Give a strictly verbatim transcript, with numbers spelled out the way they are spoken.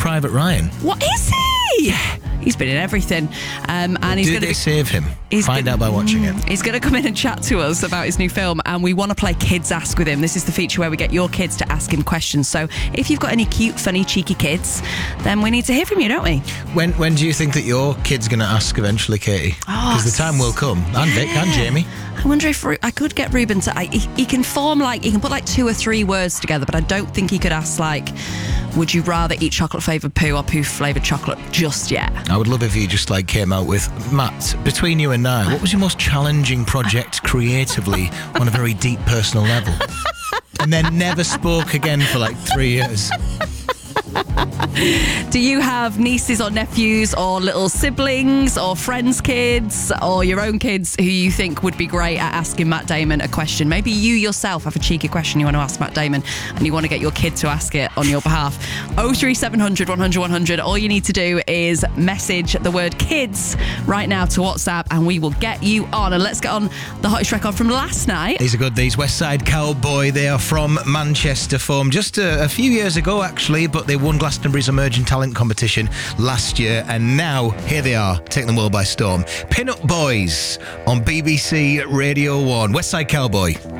Private Ryan. What is he? He's been in everything. Um, and he's Did gonna they be, save him? he's Find gonna, out by watching it. He's going to come in and chat to us about his new film, and we want to play Kids Ask with him. This is the feature where we get your kids to ask him questions. So if you've got any cute, funny, cheeky kids, then we need to hear from you, don't we? When when do you think that your kid's going to ask eventually, Katie? Because Oh, the time will come. And Vic and Jamie. I wonder if Ru- I could get Ruben to... I, he, he can form like... He can put like two or three words together, but I don't think he could ask like, would you rather eat chocolate-flavoured poo or poo-flavoured chocolate just yet? I would love if you just like came out with, Matt, between you and I, what was your most challenging project creatively on a very deep personal level? And then never spoke again for like three years. Do you have nieces or nephews or little siblings or friends' kids or your own kids who you think would be great at asking Matt Damon a question? Maybe you yourself have a cheeky question you want to ask Matt Damon and you want to get your kid to ask it on your behalf. oh three seven hundred, one hundred, one hundred. All you need to do is message the word kids right now to WhatsApp and we will get you on. And let's get on the hottest record from last night. These are good, these. West Side Cowboy. They are from Manchester, formed just a, a few years ago, actually, but they won Glastonbury's Emerging Talent competition last year, and now here they are, taking the world by storm. Pin Up Boys on B B C Radio one. West Side Cowboy.